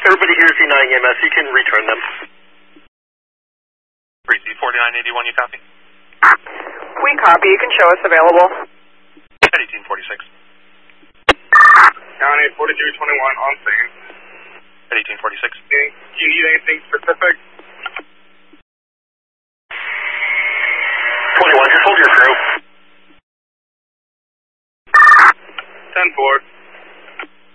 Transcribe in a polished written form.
Everybody here's E9 EMS, you can return them. Breezy 4981, you copy? We copy, you can show us available. At 1846. County 4221 on scene. At 1846. Do you need anything specific? 21, just hold your crew. 10-4.